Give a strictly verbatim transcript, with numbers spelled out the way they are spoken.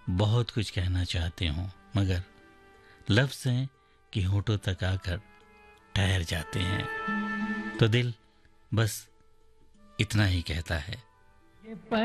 बहुत कुछ कहना चाहते हों, मगर लफ्ज़ हैं कि होठों तक आकर ठहर जाते हैं। तो दिल बस इतना ही कहता है।